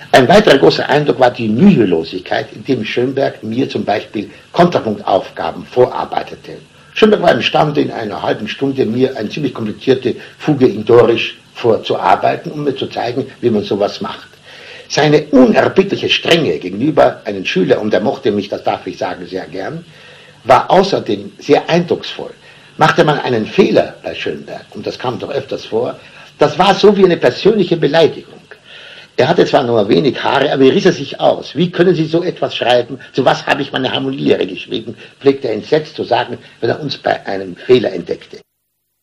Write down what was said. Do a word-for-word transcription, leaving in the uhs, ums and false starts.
Ein weiterer großer Eindruck war die Mühelosigkeit, indem Schönberg mir zum Beispiel Kontrapunktaufgaben vorarbeitete. Schönberg war imstande, in einer halben Stunde mir eine ziemlich komplizierte Fuge in Dorisch vorzuarbeiten, um mir zu zeigen, wie man sowas macht. Seine unerbittliche Strenge gegenüber einem Schüler, und er mochte mich, das darf ich sagen, sehr gern, war außerdem sehr eindrucksvoll. Machte man einen Fehler bei Schönberg, und das kam doch öfters vor, das war so wie eine persönliche Beleidigung. Er hatte zwar nur wenig Haare, aber er riss er sich aus. Wie können Sie so etwas schreiben? Zu was habe ich meine Harmonielehre geschrieben? Pflegte er entsetzt zu sagen, wenn er uns bei einem Fehler entdeckte.